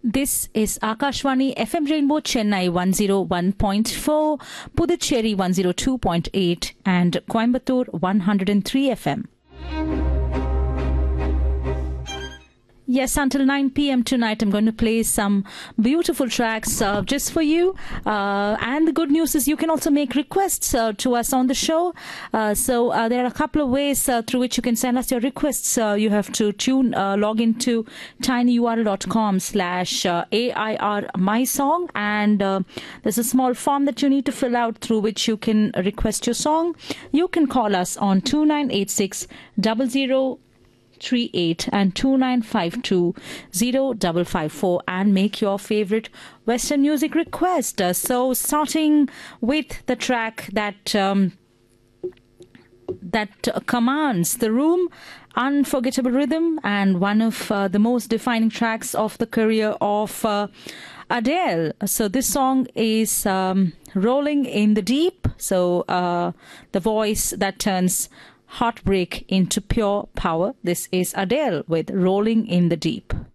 This is Akashvani FM Rainbow Chennai 101.4, Puducherry 102.8 and Coimbatore 103 FM. Yes, until 9 p.m. tonight, I'm going to play some beautiful tracks just for you. And the good news is you can also make requests to us on the show. So there are a couple of ways through which you can send us your requests. You have to log into tinyurl.com/AIR MySong. And there's a small form that you need to fill out through which you can request your song. You can call us on 2986 0038 and 2952-0554 and make your favorite Western music request. So starting with the track that commands the room, Unforgettable Rhythm, and one of the most defining tracks of the career of Adele. So this song is Rolling in the Deep. So the voice that turns heartbreak into pure power. This is Adele with Rolling in the Deep.